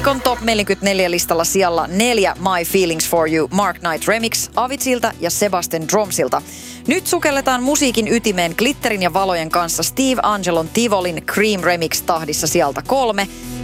Viikon Top 44 listalla sijalla 4 My Feelings For You Mark Knight Remix Avicilta ja Sebastian Dromsilta. Nyt sukelletaan musiikin ytimeen glitterin ja valojen kanssa Steve Angelon Tivolin Cream Remix tahdissa sieltä 3